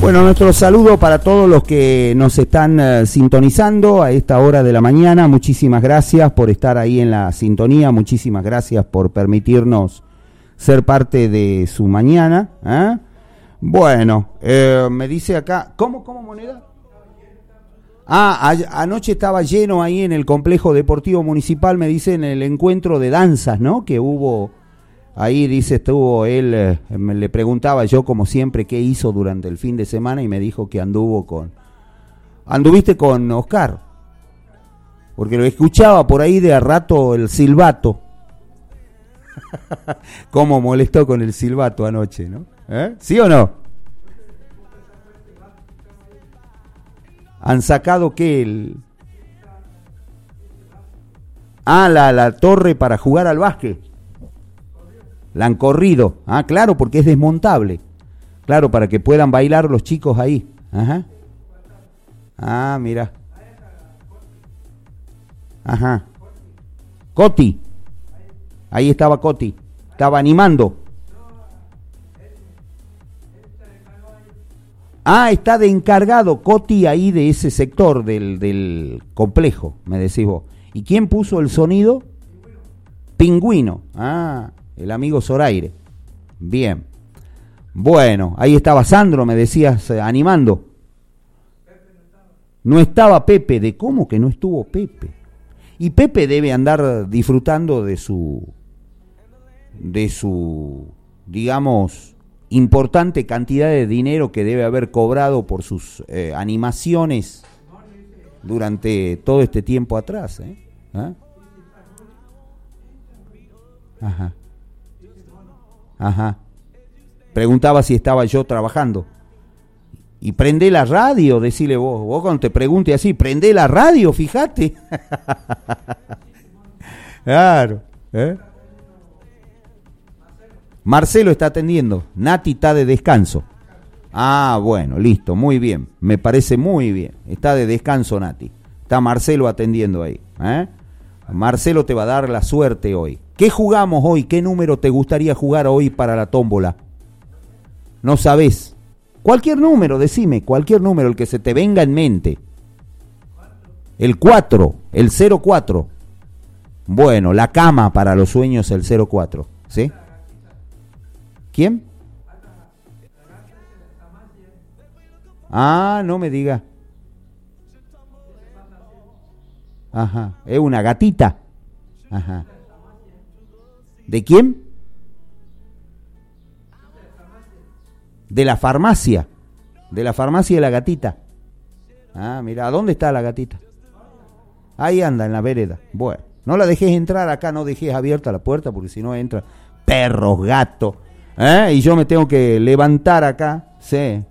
Bueno, nuestro saludo para todos los que nos están sintonizando a esta hora de la mañana. Muchísimas gracias por estar ahí en la sintonía. Muchísimas gracias por permitirnos ser parte de su mañana. Bueno, me dice acá, ¿cómo moneda? Anoche estaba lleno ahí en el complejo deportivo municipal, me dice, en el encuentro de danzas, ¿no? Que hubo ahí, dice, estuvo él, le preguntaba yo como siempre qué hizo durante el fin de semana y me dijo que anduviste con Oscar, porque lo escuchaba por ahí de a rato el silbato. Cómo molestó con el silbato anoche, ¿no? ¿Sí o no? ¿Han sacado qué? La torre para jugar al básquet. La han corrido. Claro, porque es desmontable. Claro, para que puedan bailar los chicos ahí. Ajá. Mira. Ajá. Coti. Ahí estaba Coti. Estaba animando. Está de encargado Coti ahí de ese sector del complejo, me decís vos. ¿Y quién puso el sonido? Pingüino. El amigo Zoraire. Bien. Bueno, ahí estaba Sandro, me decías, animando. No estaba Pepe. ¿De cómo que no estuvo Pepe? Y Pepe debe andar disfrutando de su, digamos, importante cantidad de dinero que debe haber cobrado por sus animaciones durante todo este tiempo atrás. Ajá. Preguntaba si estaba yo trabajando. Y prende la radio, decile vos cuando te pregunte así, prende la radio, fíjate. Claro. Marcelo está atendiendo, Nati está de descanso. Bueno, listo, muy bien, me parece muy bien. Está de descanso Nati, está Marcelo atendiendo ahí. Marcelo te va a dar la suerte hoy. ¿Qué jugamos hoy? ¿Qué número te gustaría jugar hoy para la tómbola? No sabés. Cualquier número, decime, cualquier número, el que se te venga en mente. El 4, el 04. Bueno, la cama para los sueños, el 04, ¿sí? ¿Quién? No me diga. Ajá, es una gatita. Ajá. ¿De quién? De la farmacia. De la farmacia de la gatita. Mira, ¿dónde está la gatita? Ahí anda, en la vereda. Bueno, no la dejes entrar acá, no dejes abierta la puerta, porque si no entra perros, gatos. Y yo me tengo que levantar acá. Sí.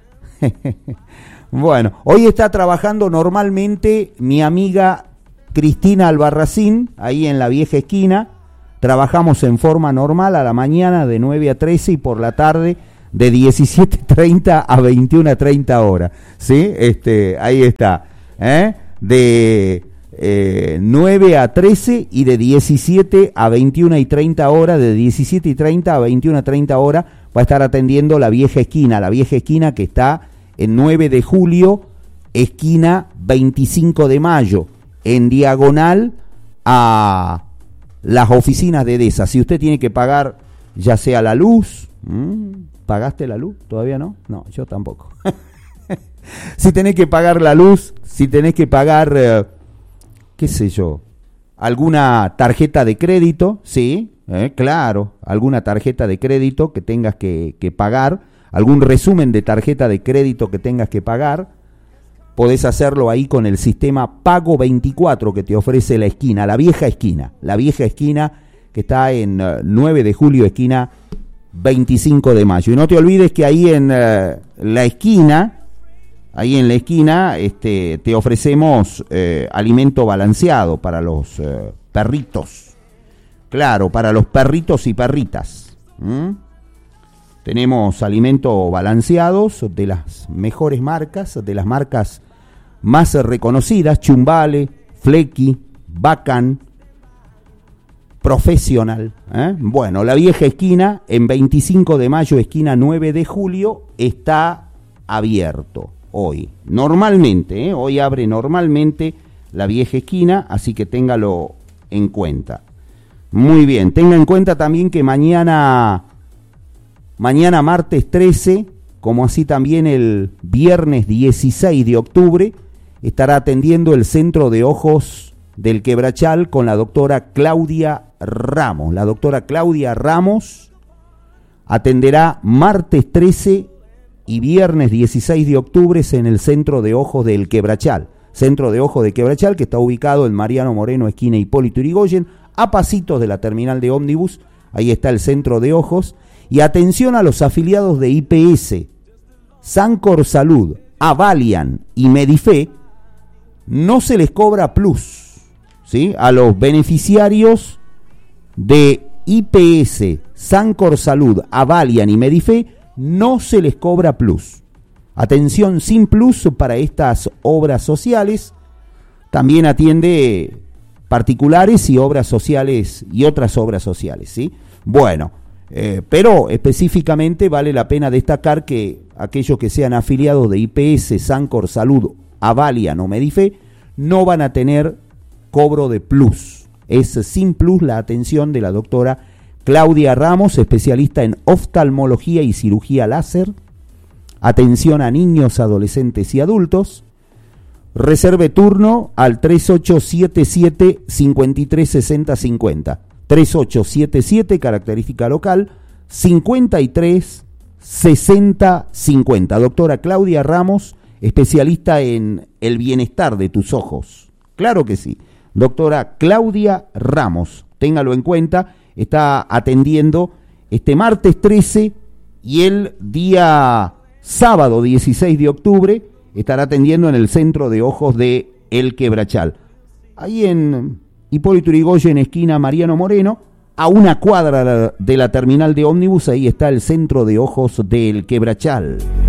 Bueno, hoy está trabajando normalmente mi amiga Cristina Albarracín, ahí en la vieja esquina. Trabajamos en forma normal a la mañana de 9 a 13 y por la tarde de 17:30 a 21:30 horas. ¿Sí? Ahí está. De 9 a 13 y de 17 a 21:30 horas, de 17:30 a 21:30 horas va a estar atendiendo la vieja esquina que está en 9 de julio, esquina 25 de mayo, en diagonal a las oficinas de EDESA. Si usted tiene que pagar ya sea la luz, ¿pagaste la luz? ¿Todavía no? No, yo tampoco. Si tenés que pagar la luz, si tenés que pagar, qué sé yo, alguna tarjeta de crédito, sí, claro, alguna tarjeta de crédito que tengas que pagar, algún resumen de tarjeta de crédito que tengas que pagar, podés hacerlo ahí con el sistema Pago 24 que te ofrece la esquina, la vieja esquina que está en 9 de julio, esquina 25 de mayo. Y no te olvides que ahí en la esquina, te ofrecemos alimento balanceado para los perritos. Claro, para los perritos y perritas. Tenemos alimentos balanceados de las mejores marcas, de las marcas más reconocidas: Chumbale, Flecky, Bacan, Profesional. Bueno, la vieja esquina, en 25 de mayo, esquina 9 de julio, está abierto hoy. Normalmente, hoy abre normalmente la vieja esquina, así que téngalo en cuenta. Muy bien, tenga en cuenta también que mañana martes 13, como así también el viernes 16 de octubre, estará atendiendo el Centro de Ojos del Quebrachal con la doctora Claudia Ramos. La doctora Claudia Ramos atenderá martes 13 y viernes 16 de octubre en el Centro de Ojos del Quebrachal. Centro de Ojos de Quebrachal, que está ubicado en Mariano Moreno, esquina Hipólito Yrigoyen, a pasitos de la terminal de ómnibus. Ahí está el Centro de Ojos. Y atención a los afiliados de IPS, Sancor Salud, Avalian y Medife, no se les cobra plus, ¿sí? A los beneficiarios de IPS, Sancor Salud, Avalian y Medife, no se les cobra plus. Atención sin plus para estas obras sociales. También atiende particulares y obras sociales y otras obras sociales, ¿sí? Bueno, pero específicamente vale la pena destacar que aquellos que sean afiliados de IPS, Sancor Salud, Avalian o Medife no van a tener cobro de plus. Es sin plus la atención de la doctora Claudia Ramos, especialista en oftalmología y cirugía láser. Atención a niños, adolescentes y adultos. Reserve turno al 3877-536050. 3877, característica local, 536050. Doctora Claudia Ramos, especialista en el bienestar de tus ojos. Claro que sí. Doctora Claudia Ramos, téngalo en cuenta, está atendiendo este martes 13 y el día sábado 16 de octubre estará atendiendo en el Centro de Ojos de El Quebrachal. Ahí en Hipólito Yrigoyen, esquina Mariano Moreno, a una cuadra de la terminal de ómnibus, ahí está el Centro de Ojos del Quebrachal.